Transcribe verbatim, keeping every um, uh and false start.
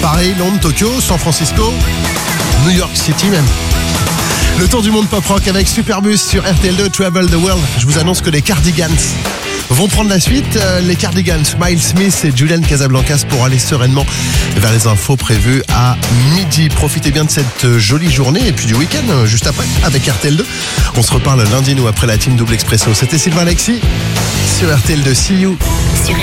Paris, Londres, Tokyo, San Francisco, New York City même. Le tour du monde pop rock avec Superbus sur R T L deux, Travel the World. Je vous annonce que les Cardigans vont prendre la suite. Les Cardigans, Miles Smith et Julian Casablancas pour aller sereinement vers les infos prévues à midi. Profitez bien de cette jolie journée et puis du week-end juste après avec R T L deux. On se reparle lundi, nous, après la team Double Expresso. C'était Sylvain Alexis sur R T L deux. See you.